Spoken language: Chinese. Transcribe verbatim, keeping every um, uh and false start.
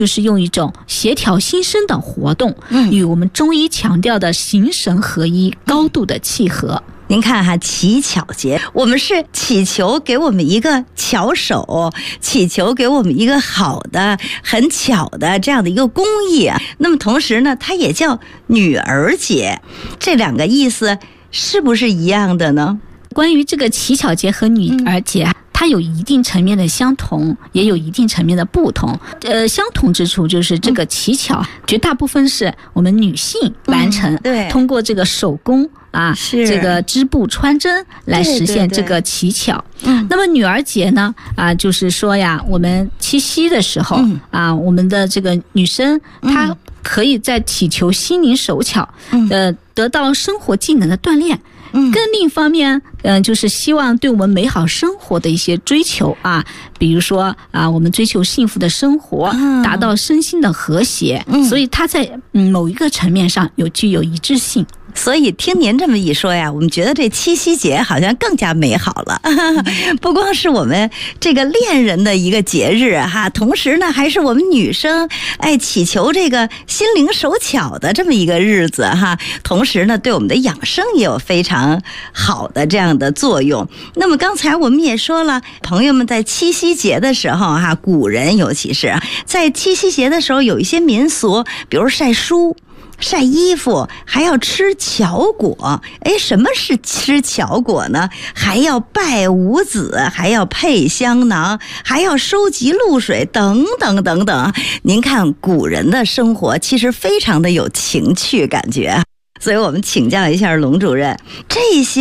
就是用一种协调心身的活动，嗯，与我们中医强调的形神合一高度的契合。 您看哈，乞巧节，我们是祈求给我们一个巧手，祈求给我们一个好的、很巧的这样的一个工艺啊。那么同时呢，它也叫女儿节，这两个意思是不是一样的呢？ 关于这个乞巧节和女儿节，嗯，它有一定层面的相同，也有一定层面的不同。呃，相同之处就是这个乞巧，嗯，绝大部分是我们女性完成，嗯，对，通过这个手工啊，这个织布穿针来实现这个乞巧。嗯，那么女儿节呢，啊，就是说呀，我们七夕的时候，嗯，啊，我们的这个女生，嗯，她可以在祈求心灵手巧，嗯，呃，得到生活技能的锻炼。嗯，更另一方面，嗯、呃，就是希望对我们美好生活的一些追求啊，比如说啊，我们追求幸福的生活，嗯，达到身心的和谐，嗯，所以它在嗯某一个层面上有具有一致性。 所以听您这么一说呀，我们觉得这七夕节好像更加美好了。不光是我们这个恋人的一个节日哈，同时呢，还是我们女生哎祈求这个心灵手巧的这么一个日子哈。同时呢，对我们的养生也有非常好的这样的作用。那么刚才我们也说了，朋友们在七夕节的时候哈，古人尤其是在七夕节的时候有一些民俗，比如晒书。晒衣服，还要吃巧果。哎，什么是吃巧果呢？还要拜五子，还要配香囊，还要收集露水，等等等等。您看古人的生活其实非常的有情趣感觉，所以我们请教一下龙主任，这些